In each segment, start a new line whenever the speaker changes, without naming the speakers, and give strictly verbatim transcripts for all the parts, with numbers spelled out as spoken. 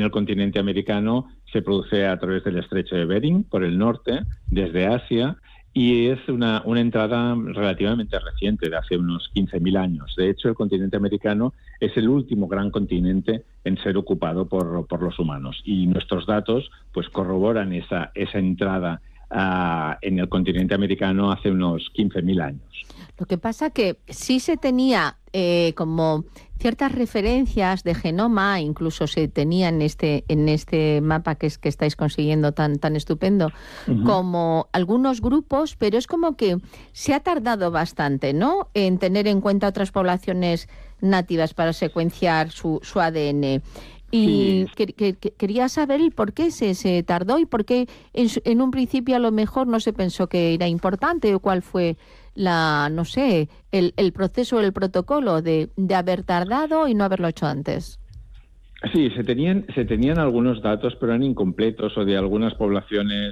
el continente americano se produce a través del estrecho de Bering, por el norte, desde Asia, y es una, una entrada relativamente reciente, de hace unos quince mil años. De hecho, el continente americano es el último gran continente en ser ocupado por, por los humanos. Y nuestros datos pues corroboran esa, esa entrada uh, en el continente americano hace unos quince mil años.
Lo que pasa que sí se tenía eh, como ciertas referencias de genoma, incluso se tenía en este en este mapa que es que estáis consiguiendo tan tan estupendo, uh-huh. como algunos grupos, pero es como que se ha tardado bastante, ¿no?, en tener en cuenta otras poblaciones nativas para secuenciar su, su A D N. Y sí. que, que, que quería saber el por qué se, se tardó y por qué en, en un principio a lo mejor no se pensó que era importante, o cuál fue la, no sé, el, el proceso, el protocolo de, de haber tardado y no haberlo hecho antes.
Sí, se tenían, se tenían algunos datos, pero eran incompletos, o de algunas poblaciones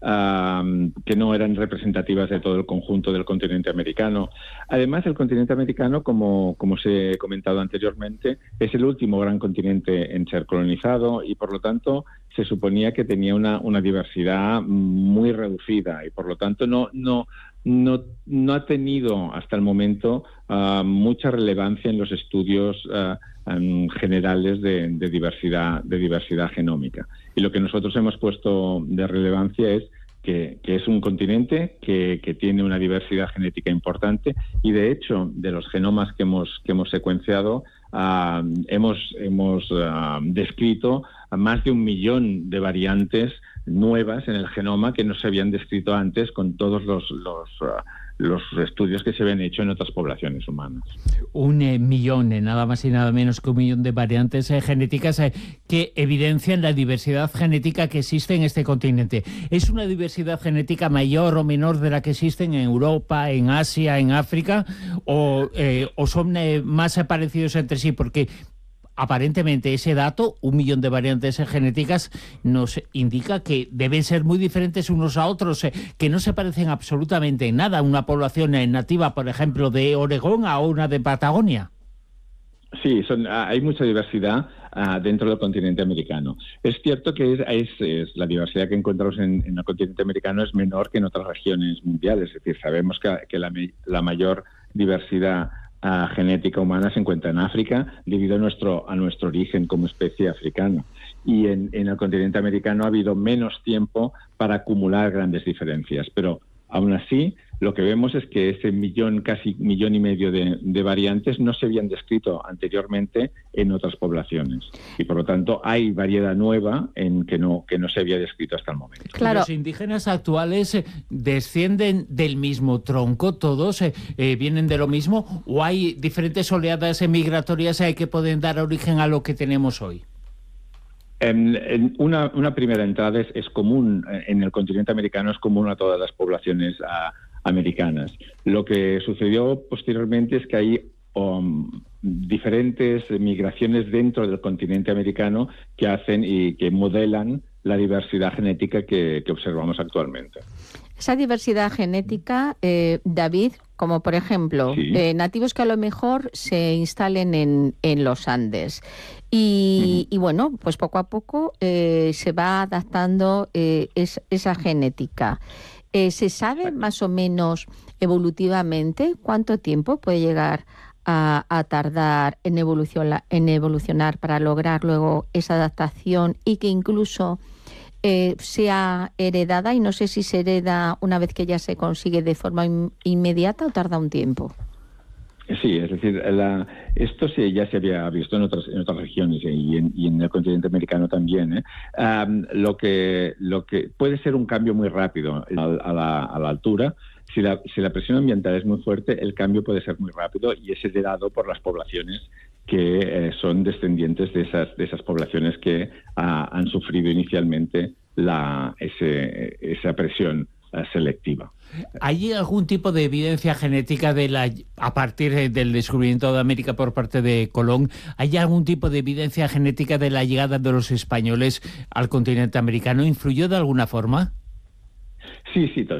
Uh, que no eran representativas de todo el conjunto del continente americano. Además, el continente americano, como, como se ha comentado anteriormente, es el último gran continente en ser colonizado y, por lo tanto, se suponía que tenía una, una diversidad muy reducida y, por lo tanto, no, no, no, no ha tenido hasta el momento uh, mucha relevancia en los estudios uh, um, generales de, de, diversidad, de diversidad genómica. Y lo que nosotros hemos puesto de relevancia es que, que es un continente que, que tiene una diversidad genética importante y, de hecho, de los genomas que hemos, que hemos secuenciado, uh, hemos, hemos uh, descrito a más de un millón de variantes nuevas en el genoma que no se habían descrito antes con todos los, los, uh, los estudios que se habían hecho en otras poblaciones humanas.
Un eh, millón, eh, nada más y nada menos que un millón de variantes eh, genéticas eh, que evidencian la diversidad genética que existe en este continente. ¿Es una diversidad genética mayor o menor de la que existe en Europa, en Asia, en África? ¿O, eh, o son eh, más eh, parecidos entre sí? Porque aparentemente ese dato, un millón de variantes genéticas, nos indica que deben ser muy diferentes unos a otros, eh, que no se parecen absolutamente en nada. Una población eh, nativa, por ejemplo, de Oregón a una de Patagonia.
Sí, son, hay mucha diversidad uh, dentro del continente americano. Es cierto que es, es, es la diversidad que encontramos en, en el continente americano es menor que en otras regiones mundiales. Es decir, sabemos que, que la, la mayor diversidad Uh, genética humana se encuentra en África debido a nuestro a nuestro origen como especie africana, y en, en el continente americano ha habido menos tiempo para acumular grandes diferencias, pero aún así lo que vemos es que ese millón, casi millón y medio de, de variantes no se habían descrito anteriormente en otras poblaciones y, por lo tanto, hay variedad nueva en que no que no se había descrito hasta el momento.
Claro. ¿Los indígenas actuales eh, descienden del mismo tronco? ¿Todos eh, eh, vienen de lo mismo? ¿O hay diferentes oleadas migratorias eh, que pueden dar origen a lo que tenemos hoy?
En, en una, una primera entrada es, es común, en el continente americano es común a todas las poblaciones a, americanas. Lo que sucedió posteriormente es que hay um, diferentes migraciones dentro del continente americano que hacen y que modelan la diversidad genética que, que observamos actualmente.
Esa diversidad genética, eh, David, como por ejemplo, sí. eh, nativos que a lo mejor se instalen en, en los Andes. Y, uh-huh. y bueno, pues poco a poco eh, se va adaptando eh, es, esa genética. Eh, ¿Se sabe más o menos evolutivamente cuánto tiempo puede llegar a, a tardar en, evolucion, en evolucionar para lograr luego esa adaptación y que incluso eh, sea heredada? Y no sé si se hereda una vez que ya se consigue de forma in, inmediata o tarda un tiempo.
Sí, es decir, la, esto sí, ya se había visto en otras, en otras regiones y en, y en el continente americano también. ¿eh? Um, lo que lo que puede ser un cambio muy rápido a, a, la, a la altura. Si la, si la presión ambiental es muy fuerte, el cambio puede ser muy rápido y es heredado por las poblaciones que eh, son descendientes de esas, de esas poblaciones que uh, han sufrido inicialmente la, ese, esa presión uh, selectiva.
¿Hay algún tipo de evidencia genética de la a partir del descubrimiento de América por parte de Colón? ¿Hay algún tipo de evidencia genética de la llegada de los españoles al continente americano? ¿Influyó de alguna forma?
Sí, sí,